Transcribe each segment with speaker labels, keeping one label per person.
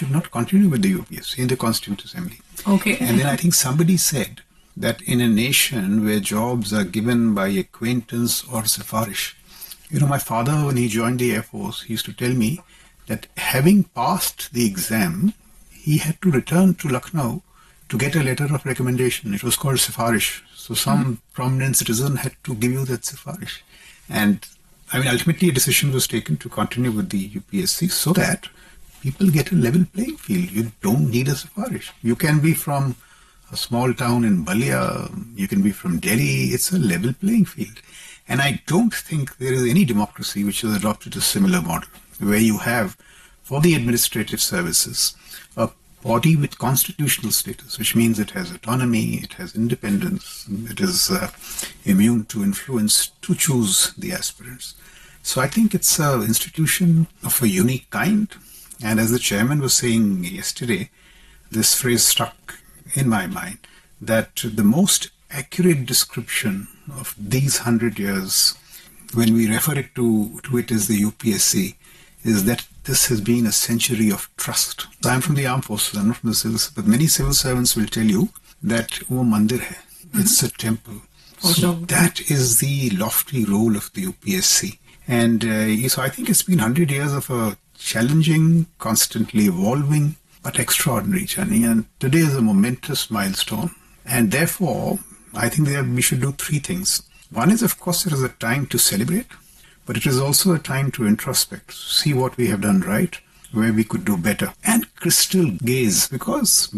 Speaker 1: should not continue with the UPSC in the Constituent Assembly.
Speaker 2: Okay.
Speaker 1: And then I think somebody said that in a nation where jobs are given by acquaintance or sifarish, my father, when he joined the Air Force, he used to tell me that having passed the exam, he had to return to Lucknow to get a letter of recommendation. It was called sifarish. So some prominent citizen had to give you that sifarish. And ultimately a decision was taken to continue with the UPSC so that people get a level playing field. You don't need a sifarish. You can be from a small town in Balia, you can be from Delhi. It's a level playing field. And I don't think there is any democracy which has adopted a similar model, where you have, for the administrative services, a body with constitutional status, which means it has autonomy, it has independence, it is immune to influence to choose the aspirants. So I think it's an institution of a unique kind. And as the chairman was saying yesterday, this phrase stuck in my mind, that the most accurate description of these 100 years, when we refer to it as the UPSC, is that this has been a century of trust. I'm from the armed forces, I'm not from the civil service, but many civil servants will tell you that wo mandir hai, it's a temple. So that is the lofty role of the UPSC. And so I think it's been 100 years of a challenging, constantly evolving, but extraordinary journey. And today is a momentous milestone. And therefore, I think we should do three things. One is, of course, it is a time to celebrate, but it is also a time to introspect, see what we have done right, where we could do better, and crystal gaze, because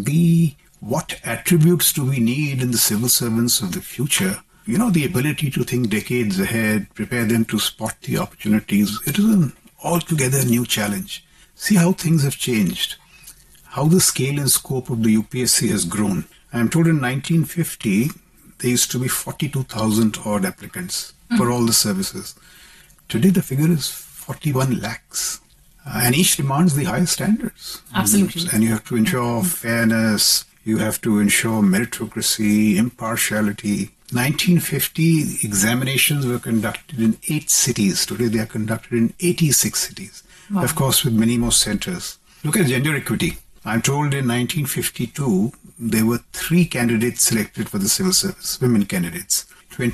Speaker 1: what attributes do we need in the civil servants of the future? The ability to think decades ahead, prepare them to spot the opportunities. It is an altogether new challenge. See how things have changed, how the scale and scope of the UPSC has grown. I am told in 1950, there used to be 42,000 odd applicants for all the services. Today, the figure is 41 lakhs. And each demands the highest standards.
Speaker 2: Absolutely.
Speaker 1: And you have to ensure fairness, you have to ensure meritocracy, impartiality. 1950, examinations were conducted in 8 cities. Today, they are conducted in 86 cities. Wow. Of course, with many more centers. Look at gender equity. I'm told in 1952, there were 3 candidates selected for the civil service, women candidates.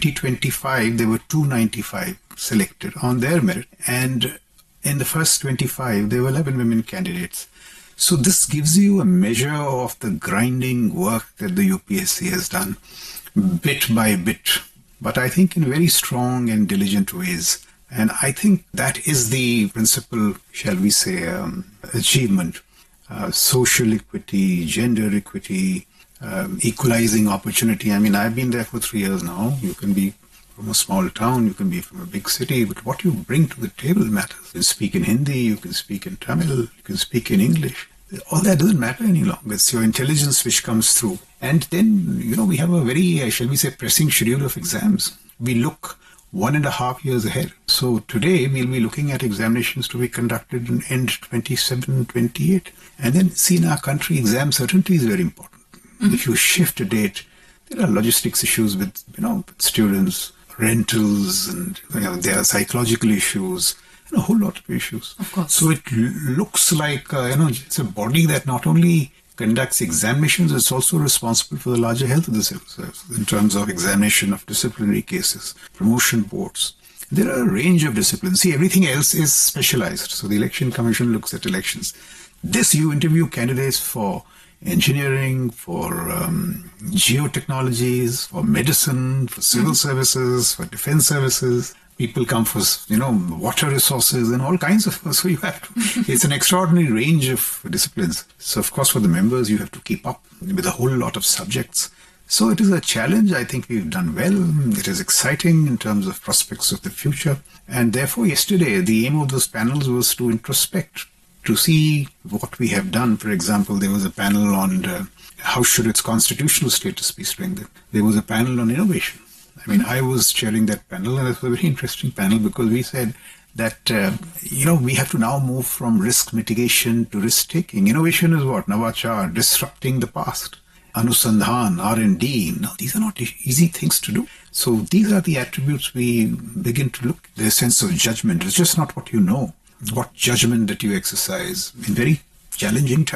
Speaker 1: 2025, there were 295 selected on their merit. And in the first 25, there were 11 women candidates. So this gives you a measure of the grinding work that the UPSC has done, bit by bit, but I think in very strong and diligent ways. And I think that is the principal, shall we say, achievement. Social equity, gender equity, equalizing opportunity. I've been there for 3 years now. You can be from a small town, you can be from a big city, but what you bring to the table matters. You can speak in Hindi, you can speak in Tamil, you can speak in English. All that doesn't matter any longer. It's your intelligence which comes through. And then, we have a very, shall we say, pressing schedule of exams. We look 1.5 years ahead. So today we'll be looking at examinations to be conducted in end 27, 28. And then see, in our country, exam certainty is very important. If you shift a date, there are logistics issues with, with students, rentals, and there are psychological issues, and a whole lot of issues.
Speaker 2: Of course.
Speaker 1: So it looks like, it's a body that not only conducts examinations, it's also responsible for the larger health of the civil service in terms of examination of disciplinary cases, promotion boards. There are a range of disciplines. See, everything else is specialized. So the Election Commission looks at elections. This, you interview candidates for engineering, for geotechnologies, for medicine, for civil services, for defense services. People come for, water resources and all kinds of, so you have to, it's an extraordinary range of disciplines. So of course for the members, you have to keep up with a whole lot of subjects. So it is a challenge. I think we've done well. It is exciting in terms of prospects of the future. And therefore yesterday, the aim of those panels was to introspect, to see what we have done. For example, there was a panel on how should its constitutional status be strengthened. There was a panel on innovation. I was chairing that panel, and it was a very interesting panel because we said that, we have to now move from risk mitigation to risk taking. Innovation is what? Navachar, disrupting the past. Anusandhan, R&D. Now, these are not easy things to do. So these are the attributes we begin to look. There's a sense of judgment. It's just not what you know. What judgment that you exercise in very challenging times.